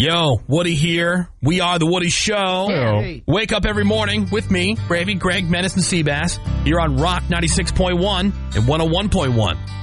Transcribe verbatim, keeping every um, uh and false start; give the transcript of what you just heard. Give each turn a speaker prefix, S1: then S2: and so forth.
S1: Yo, Woody here. We are The Woody Show.
S2: Hey.
S1: Wake up every morning with me, Gravy, Greg, Menace, and Seabass. You're on Rock ninety-six point one and one oh one point one.